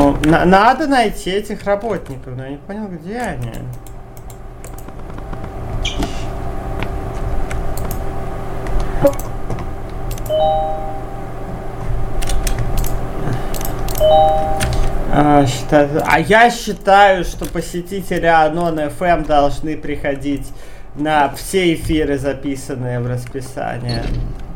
Ну, надо найти этих работников, но я не понял, где они. Я считаю, что посетители Анон FM должны приходить на все эфиры, записанные в расписание.